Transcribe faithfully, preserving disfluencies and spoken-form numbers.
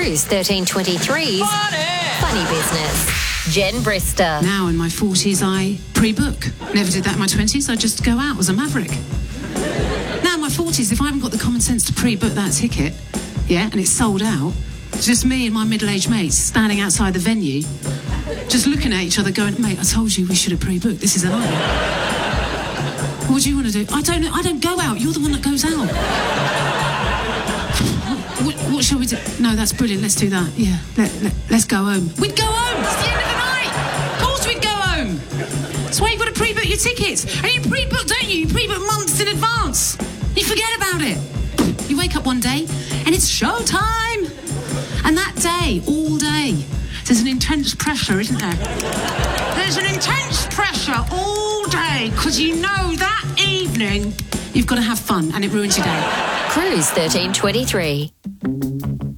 Cruise thirteen twenty-three's Funny, Funny Business. Jen Brister. Now in my forties, I pre-book. Never did that in my twenties. I just go out as a maverick. Now in my forties, if I haven't got the common sense to pre-book that ticket, yeah, and it's sold out, it's just me and my middle-aged mates standing outside the venue, just looking at each other going, mate, I told you we should have pre-booked. This is a lie. What do you want to do? I don't know. I don't go out. You're the one that goes out. What, what shall we do? No, that's brilliant. Let's do that. Yeah, let, let, let's go home. We'd go home. It's the end of the night. Of course we'd go home. That's why you've got to pre-book your tickets. And you pre-book, don't you? You pre-book months in advance. You forget about it. You wake up one day and it's show time. And that day, all day, there's an intense pressure, isn't there? There's an intense pressure all day because you know that evening you've got to have fun and it ruins your day. Cruise thirteen twenty-three.